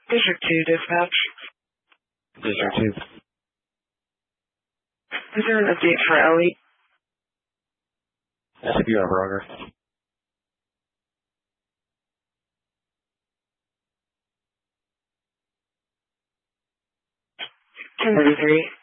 District 2 dispatch. District 2. Is there an update for Ellie? CPR progress. 1033.